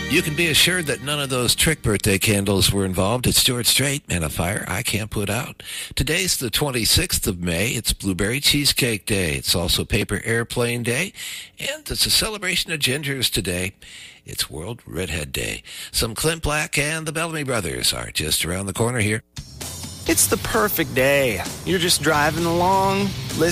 You can be assured that none of those trick birthday candles were involved. It's Stuart Straight, Man, a fire I can't put out. Today's the 26th of May. It's Blueberry Cheesecake Day. It's also Paper Airplane Day. And it's a celebration of gingers today. It's World Redhead Day. Some Clint Black and the Bellamy Brothers are just around the corner here. It's the perfect day. You're just driving along, listening